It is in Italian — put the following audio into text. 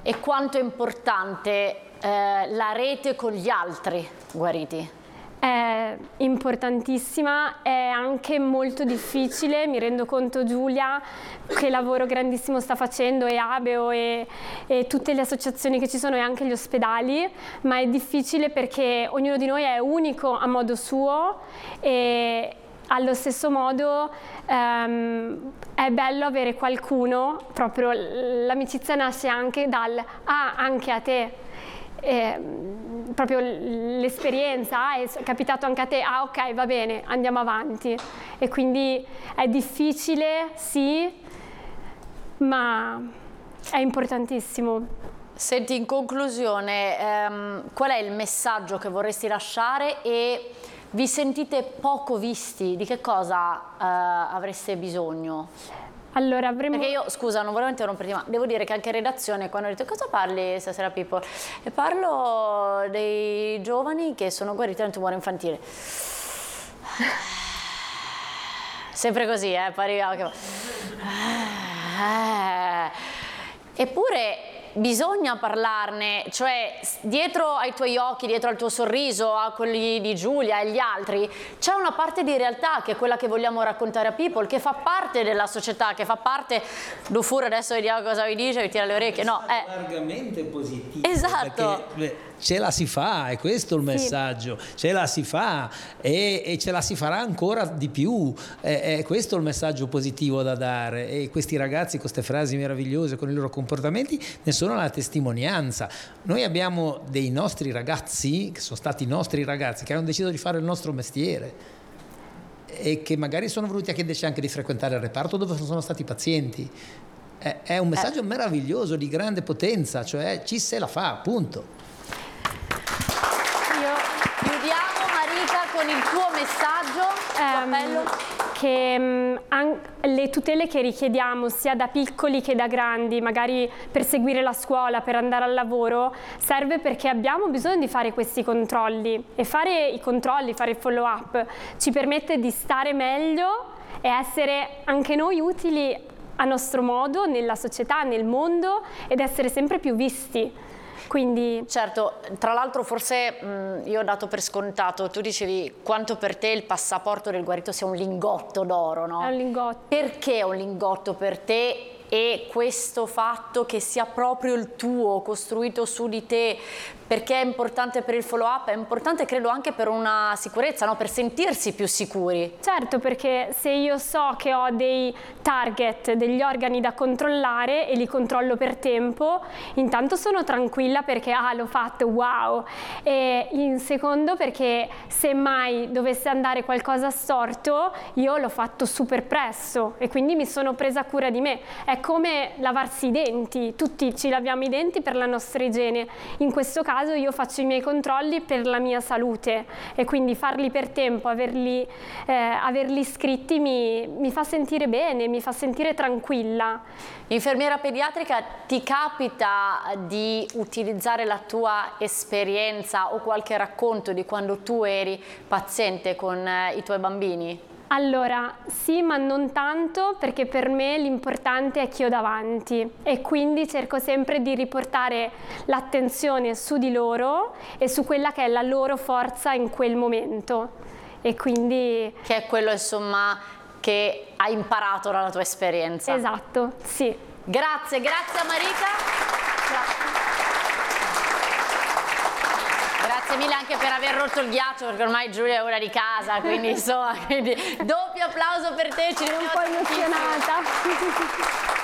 e quanto è importante la rete con gli altri guariti? È importantissima, è anche molto difficile, mi rendo conto Giulia che lavoro grandissimo sta facendo, e Abeo e tutte le associazioni che ci sono e anche gli ospedali, ma è difficile perché ognuno di noi è unico a modo suo e allo stesso modo è bello avere qualcuno, proprio l'amicizia nasce anche dal "ah, anche a te". Proprio l'esperienza è capitato anche a te, ah ok, va bene, andiamo avanti, e quindi è difficile, sì, ma è importantissimo. Senti, in conclusione, qual è il messaggio che vorresti lasciare, e vi sentite poco visti? Di che cosa avreste bisogno? Allora, Perché io, scusa, non volevo interromperti, ma devo dire che anche in redazione, quando ho detto cosa parli stasera People, e parlo dei giovani che sono guariti da un tumore infantile. Sempre così, poi arriviamo che... Eppure bisogna parlarne, cioè dietro ai tuoi occhi, dietro al tuo sorriso, a quelli di Giulia e gli altri, c'è una parte di realtà che è quella che vogliamo raccontare a People, che fa parte della società, che fa parte... Dufour, adesso vediamo cosa vi dice, vi tira le orecchie, no? È largamente positivo. Esatto. Perché ce la si fa, è questo il messaggio, ce la si fa e ce la si farà ancora di più, è questo il messaggio positivo da dare, e questi ragazzi con queste frasi meravigliose, con i loro comportamenti, ne sono la testimonianza. Noi abbiamo dei nostri ragazzi, che sono stati i nostri ragazzi, che hanno deciso di fare il nostro mestiere e che magari sono venuti a chiederci anche di frequentare il reparto dove sono stati pazienti. È un messaggio meraviglioso, di grande potenza, cioè ci se la fa, punto. Chiudiamo, Marika, con il tuo messaggio, che le tutele che richiediamo sia da piccoli che da grandi, magari per seguire la scuola, per andare al lavoro, serve perché abbiamo bisogno di fare questi controlli, e fare i controlli, fare il follow up ci permette di stare meglio e essere anche noi utili a nostro modo nella società, nel mondo, ed essere sempre più visti. Quindi... Certo, tra l'altro forse io ho dato per scontato, tu dicevi quanto per te il passaporto del guarito sia un lingotto d'oro, no? È un lingotto. Perché è un lingotto per te, e questo fatto che sia proprio il tuo, costruito su di te? Perché è importante per il follow up? È importante credo anche per una sicurezza, no? Per sentirsi più sicuri. Certo, perché se io so che ho dei target, degli organi da controllare e li controllo per tempo, intanto sono tranquilla perché l'ho fatto, wow, e in secondo perché se mai dovesse andare qualcosa storto io l'ho fatto super presto e quindi mi sono presa cura di me. È come lavarsi i denti, tutti ci laviamo i denti per la nostra igiene, in questo caso io faccio i miei controlli per la mia salute, e quindi farli per tempo, averli scritti mi fa sentire bene, mi fa sentire tranquilla. Infermiera pediatrica, ti capita di utilizzare la tua esperienza o qualche racconto di quando tu eri paziente con i tuoi bambini? Allora, sì, ma non tanto, perché per me l'importante è chi ho davanti, e quindi cerco sempre di riportare l'attenzione su di loro e su quella che è la loro forza in quel momento. E quindi... Che è quello, insomma, che hai imparato dalla tua esperienza. Esatto, sì. Grazie, grazie a Marika. Grazie. Grazie mille anche per aver rotto il ghiaccio, perché ormai Giulia è ora di casa, quindi insomma, doppio applauso per te, ci vediamo. Sono un po' emozionata.